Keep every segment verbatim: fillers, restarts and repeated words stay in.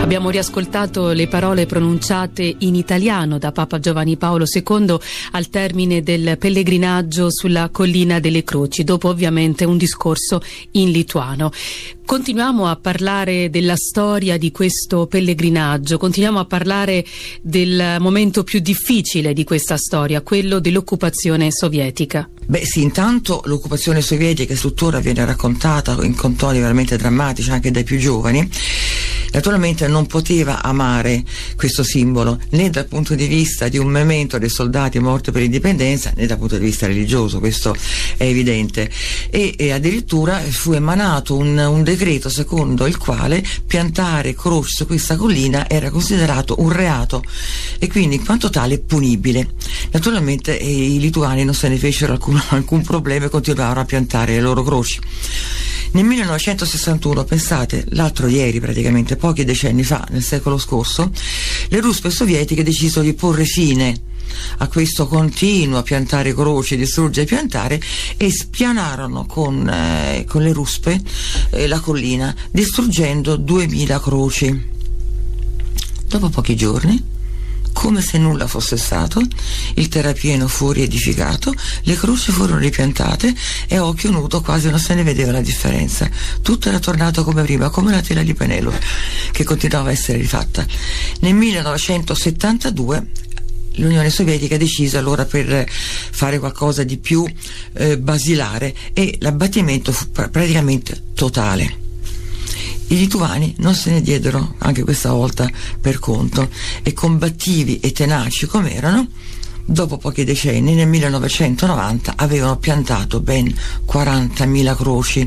Abbiamo riascoltato le parole pronunciate in italiano da Papa Giovanni Paolo secondo al termine del pellegrinaggio sulla Collina delle Croci, dopo ovviamente un discorso in lituano. Continuiamo a parlare della storia di questo pellegrinaggio, continuiamo a parlare del momento più difficile di questa storia, quello dell'occupazione sovietica. Beh sì, intanto l'occupazione sovietica tuttora viene raccontata in contoni veramente drammatici anche dai più giovani. Naturalmente non poteva amare questo simbolo né dal punto di vista di un memento dei soldati morti per l'indipendenza né dal punto di vista religioso, questo è evidente, e, e addirittura fu emanato un, un decreto secondo il quale piantare croci su questa collina era considerato un reato e quindi in quanto tale punibile. Naturalmente eh, i lituani non se ne fecero alcun, alcun problema e continuarono a piantare le loro croci. Nel millenovecentosessantuno, pensate, l'altro ieri praticamente, pochi decenni fa, nel secolo scorso, le ruspe sovietiche decisero di porre fine a questo continuo piantare croci, distruggere e piantare, e spianarono con, eh, con le ruspe eh, la collina, distruggendo duemila croci. Dopo pochi giorni, come se nulla fosse stato, il terrapieno fu riedificato, le croci furono ripiantate e a occhio nudo quasi non se ne vedeva la differenza. Tutto era tornato come prima, come la tela di Penelope, che continuava a essere rifatta. Nel millenovecentosettantadue l'Unione Sovietica decise allora per fare qualcosa di più eh, basilare e l'abbattimento fu pr- praticamente totale. I lituani non se ne diedero anche questa volta per conto e, combattivi e tenaci come erano, dopo pochi decenni, nel millenovecentonovanta, avevano piantato ben quarantamila croci.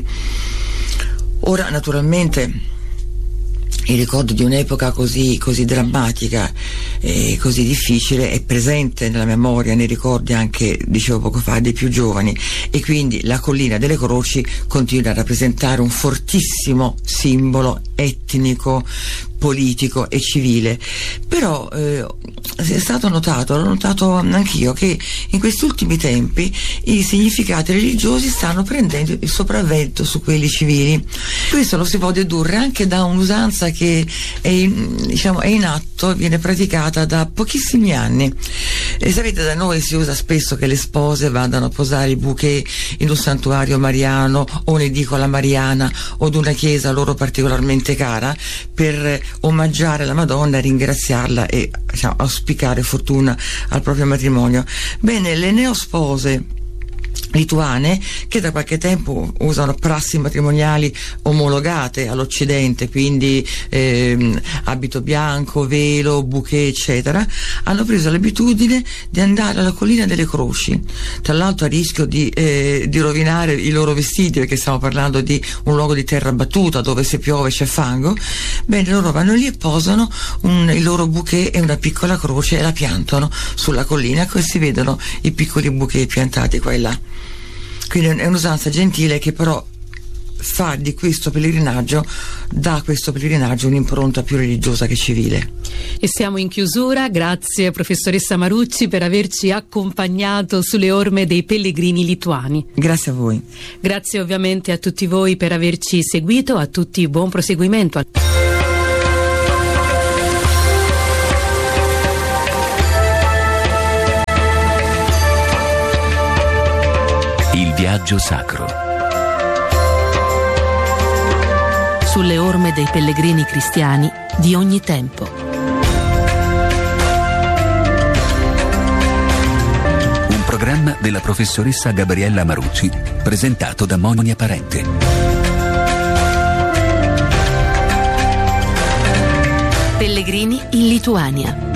Ora, naturalmente, il ricordo di un'epoca così, così drammatica e così difficile è presente nella memoria, nei ricordi anche, dicevo poco fa, dei più giovani, e quindi la Collina delle Croci continua a rappresentare un fortissimo simbolo etnico, politico e civile. Però eh, è stato notato, l'ho notato anch'io, che in questi ultimi tempi i significati religiosi stanno prendendo il sopravvento su quelli civili. Questo lo si può dedurre anche da un'usanza che è in, diciamo, è in atto, viene praticata da pochissimi anni. E sapete, da noi si usa spesso che le spose vadano a posare il bouquet in un santuario mariano o un'edicola mariana o ad una chiesa loro particolarmente cara per omaggiare la Madonna, ringraziarla e, diciamo, auspicare fortuna al proprio matrimonio. Bene, le neospose lituane, che da qualche tempo usano prassi matrimoniali omologate all'Occidente, quindi ehm, abito bianco, velo, bouquet, eccetera, hanno preso l'abitudine di andare alla Collina delle Croci, tra l'altro a rischio di, eh, di rovinare i loro vestiti, perché stiamo parlando di un luogo di terra battuta dove se piove c'è fango. Bene, loro vanno lì e posano un, il loro bouquet e una piccola croce e la piantano sulla collina, e così si vedono i piccoli bouquet piantati qua e là. Quindi è un'usanza gentile che però fa di questo pellegrinaggio, dà a questo pellegrinaggio un'impronta più religiosa che civile. E siamo in chiusura. Grazie professoressa Marucci per averci accompagnato sulle orme dei pellegrini lituani. Grazie a voi. Grazie ovviamente a tutti voi per averci seguito, a tutti buon proseguimento. Il viaggio sacro. Sulle orme dei pellegrini cristiani di ogni tempo. Un programma della professoressa Gabriella Marucci, presentato da Monia Parente. Pellegrini in Lituania.